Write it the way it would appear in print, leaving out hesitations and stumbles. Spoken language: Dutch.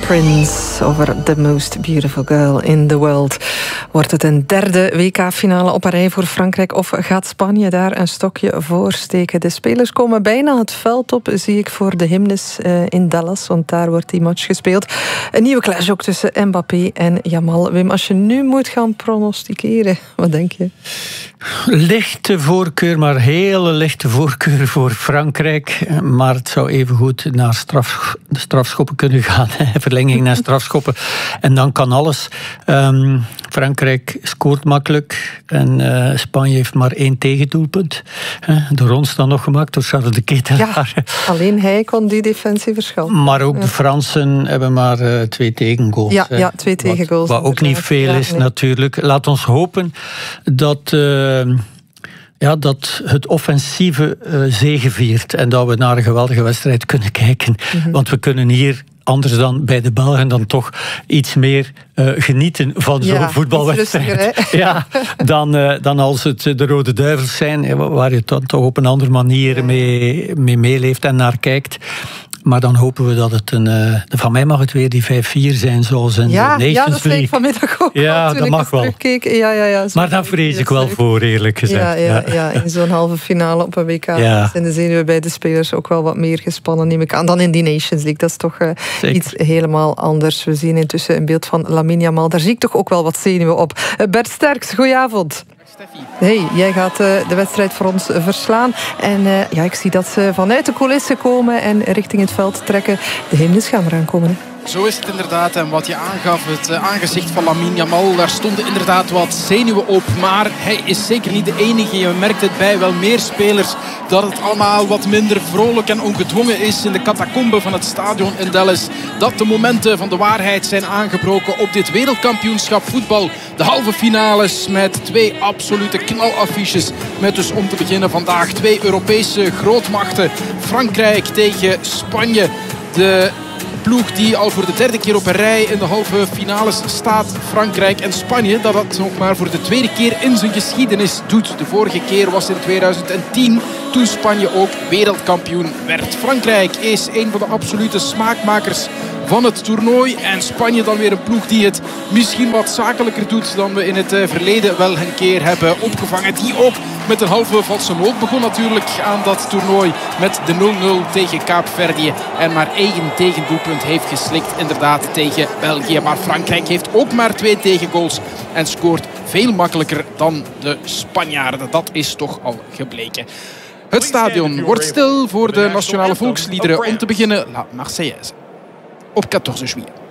Prince over The Most Beautiful Girl in the World. Wordt het een derde WK-finale op een rij voor Frankrijk of gaat Spanje daar een stokje voor steken? De spelers komen bijna het veld op, zie ik, voor de hymnes in Dallas, want daar wordt die match gespeeld. Een nieuwe clash ook tussen Mbappé en Yamal. Wim, als je nu moet gaan pronosticeren, wat denk je? Lichte voorkeur, maar hele lichte voorkeur voor Frankrijk. Maar het zou evengoed naar strafschoppen kunnen gaan. Verlenging naar strafschoppen. En dan kan alles. Frankrijk scoort makkelijk. En Spanje heeft maar 1 tegendoelpunt. De rond dan nog gemaakt door Charles de Ketelaar. Ja, alleen hij kon die defensie verschalken. Maar ook de Fransen hebben maar 2 tegengoals. Ja, 2 tegengoals. Wat ook niet veel is natuurlijk. Laat ons hopen dat het offensieve zegeviert. En dat we naar een geweldige wedstrijd kunnen kijken. Mm-hmm. Want we kunnen hier, anders dan bij de Belgen, dan toch iets meer genieten van zo'n voetbalwedstrijd. Ja, dan als het de Rode Duivels zijn, waar je dan toch op een andere manier mee meeleeft en naar kijkt. Maar dan hopen we dat het van mij mag het weer die 5-4 zijn, zoals in de Nations League. Ja, dat zei ik vanmiddag ook. Ja, dat mag wel. Ja, maar daar vrees ik wel voor, eerlijk gezegd. Ja, in zo'n halve finale op een WK zijn de zenuwen bij de spelers ook wel wat meer gespannen, neem ik aan, dan in die Nations League. Dat is toch iets helemaal anders. We zien intussen een beeld van Lamine Yamal. Daar zie ik toch ook wel wat zenuwen op. Bert Sterks, goedenavond. Hey, jij gaat de wedstrijd voor ons verslaan. En ik zie dat ze vanuit de coulissen komen en richting het veld trekken. De hymnes gaan eraan komen, hè? Zo is het inderdaad. En wat je aangaf, het aangezicht van Lamine Yamal, daar stonden inderdaad wat zenuwen op. Maar hij is zeker niet de enige. Je merkt het bij wel meer spelers dat het allemaal wat minder vrolijk en ongedwongen is in de catacomben van het stadion in Dallas. Dat de momenten van de waarheid zijn aangebroken op dit wereldkampioenschap voetbal. De halve finales met 2 absolute knalaffiches. Met dus om te beginnen vandaag 2 Europese grootmachten. Frankrijk tegen Spanje. De ploeg die al voor de 3e keer op een rij in de halve finales staat. Frankrijk en Spanje, dat nog maar voor de 2e keer in zijn geschiedenis doet. De vorige keer was in 2010, toen Spanje ook wereldkampioen werd. Frankrijk is een van de absolute smaakmakers van het toernooi. En Spanje dan weer een ploeg die het misschien wat zakelijker doet dan we in het verleden wel een keer hebben opgevangen. Die ook met een halve valse noot begon natuurlijk aan dat toernooi met de 0-0 tegen Kaapverdië. En maar 1 tegendoelpunt heeft geslikt inderdaad tegen België. Maar Frankrijk heeft ook maar 2 tegengoals en scoort veel makkelijker dan de Spanjaarden. Dat is toch al gebleken. Het stadion wordt stil voor de nationale volksliederen. Om te beginnen La Marseillaise op 14 juillet.